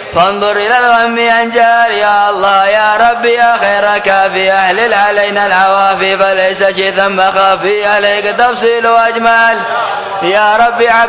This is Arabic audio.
فانظر إلى الغم أنجال يا الله يا ربي يا خير كافي أحلل علينا العوافي فليس شيء ثم خافي عليك تفصيل وأجمال يا ربي